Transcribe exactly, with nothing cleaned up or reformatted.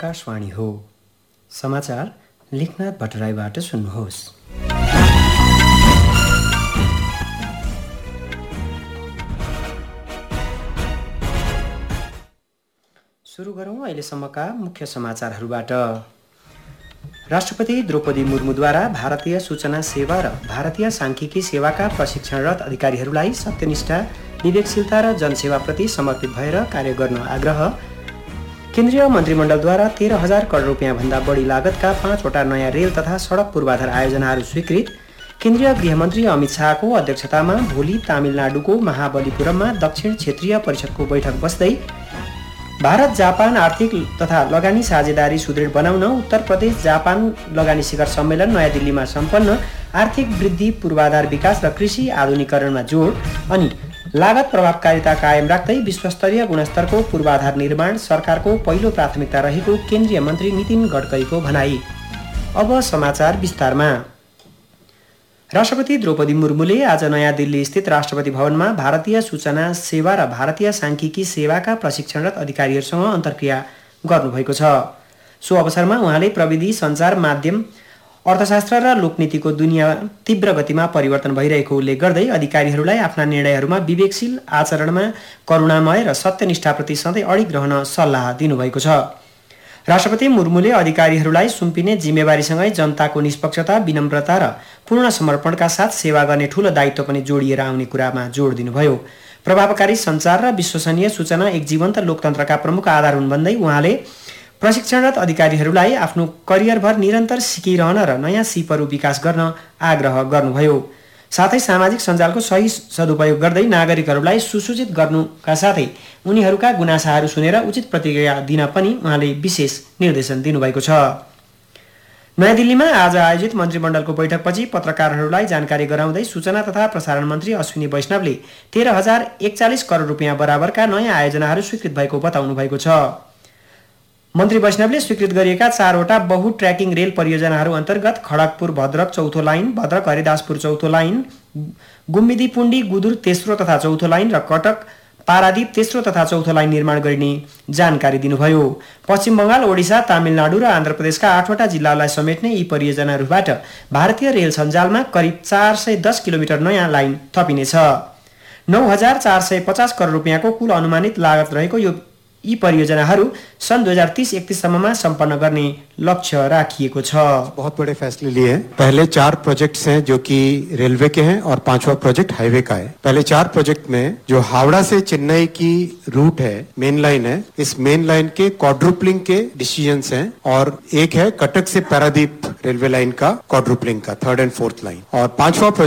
आकाशवाणी हो। समाचार लेखनाथ भट्टराईबाट सुन्नुहोस्। सुरु गरौँ अहिलेसम्मका मुख्य समाचारहरूबाट। राष्ट्रपति द्रौपदी मुर्मुद्वारा भारतीय सूचना सेवा र भारतीय सांख्यिकी सेवाका प्रशिक्षणरत अधिकारीहरूलाई सत्यनिष्ठा, विवेकशीलता र जनसेवाप्रति समर्पित भएर कार्य गर्न आग्रह। केन्द्रीय मन्त्रीमण्डलद्वारा तेह्र हजार करोड रुपियाँभन्दा बढी लागतका पाँचवटा नयाँ रेल तथा सडक पूर्वाधार आयोजनाहरू स्वीकृत। केन्द्रीय गृहमन्त्री अमित शाहको अध्यक्षतामा भोलि तमिलनाडुको महाबलिपुरममा दक्षिण क्षेत्रीय परिषदको बैठक बस्दै भारत जापान आर्थिक तथा लगानी साझेदारी सुदृढ बनाउन उत्तर प्रदेश जापान लगानी शिखर सम्मेलन नयाँ दिल्लीमा सम्पन्न, आर्थिक वृद्धि, पूर्वाधार विकास र कृषि आधुनिकीकरणमा जोड अनि लागत प्रभावकारिता कायम राख्दै विश्वस्तरीय गुणस्तरको पूर्वाधार निर्माण सरकारको पहिलो प्राथमिकता रहेको केन्द्रीय मन्त्री नितिन गडकरीको भनाई। अब समाचार विस्तारमा। राष्ट्रपति द्रौपदी मुर्मुले आज नयाँ दिल्ली स्थित राष्ट्रपति भवनमा भारतीय सूचना सेवा र भारतीय सांख्यिकी सेवाका प्रशिक्षणरत अधिकारीहरूसँग अन्तर्क्रिया गर्नुभएको छ। सो अवसरमा उहाँले प्रविधि, सञ्चार माध्यम, अर्थशास्त्र र लोकनीतिको दुनियाँ तीव्र गतिमा परिवर्तन भइरहेको उल्लेख गर्दै अधिकारीहरूलाई आफ्ना निर्णयहरूमा विवेकशील, आचरणमा करुणामय र सत्यनिष्ठाप्रति सधैँ अडिग रहन सल्लाह दिनुभएको छ। राष्ट्रपति मुर्मुले अधिकारीहरूलाई सुम्पिने जिम्मेवारीसँगै जनताको निष्पक्षता, विनम्रता र पूर्ण समर्पणका साथ सेवा गर्ने ठूलो दायित्व पनि जोडिएर आउने कुरामा जोड दिनुभयो। प्रभावकारी सञ्चार र विश्वसनीय सूचना एक जीवन्त लोकतन्त्रका प्रमुख आधार हुन् भन्दै उहाँले प्रशिक्षणरत अधिकारीहरूलाई आफ्नो करियरभर निरन्तर सिकिरहन र नयाँ सिपहरू विकास गर्न आग्रह गर्नुभयो। साथै सामाजिक सञ्जालको सही सदुपयोग गर्दै नागरिकहरूलाई सुसूचित गर्नुका साथै उनीहरूका गुनासाहरू सुनेर उचित प्रतिक्रिया दिन पनि उहाँले विशेष निर्देशन दिनुभएको छ। नयाँ दिल्लीमा आज आयोजित मन्त्रीमण्डलको बैठकपछि पत्रकारहरूलाई जानकारी गराउँदै सूचना तथा प्रसारण मन्त्री अश्विनी वैष्णवले तेह्र हजार एकचालिस करोड रुपियाँ बराबरका नयाँ आयोजनाहरू स्वीकृत भएको बताउनु भएको छ। मन्त्री वैष्णवले स्वीकृत गरिएका चारवटा बहु ट्र्याकिङ रेल परियोजनाहरू अन्तर्गत खडगपुर भद्रक चौथो लाइन, भद्रक हरिदासपुर चौथो लाइन, गुम्बिदी पुण्डी गुदुर तेस्रो तथा चौथो लाइन र कटक पारादीप तेस्रो तथा चौथो लाइन निर्माण गरिने जानकारी दिनुभयो। पश्चिम बङ्गाल, ओडिसा, तमिलनाडु र आन्ध्र प्रदेशका आठवटा जिल्लालाई समेट्ने यी परियोजनाहरूबाट भारतीय रेल सञ्जालमा करिब चार सय दस किलोमिटर नयाँ लाइन थपिनेछ। नौ हजार चार सय पचास करोड रुपियाँको कुल अनुमानित लागत रहेको यो यी परियोजनाहरू सन् दो हजार तीस इकतीस सम्ममा सम्पन्न गर्ने लक्ष्य राखिएको छ। बहुत बड़े फैसले लिए हैं। पहले चार प्रोजेक्ट्स हैं जो कि रेलवे के हैं और पांचवा प्रोजेक्ट हाईवे का है। पहले चार प्रोजेक्ट में जो हावड़ा से चेन्नई की रूट है, मेन लाइन है, इस मेन लाइन के क्वाड्रुपलिंग के डिसीजंस हैं और एक है कटक से पारादीप रेलवे लाइन का क्वाड्रुपलिंग का थर्ड एंड फोर्थ लाइन। और पांचवा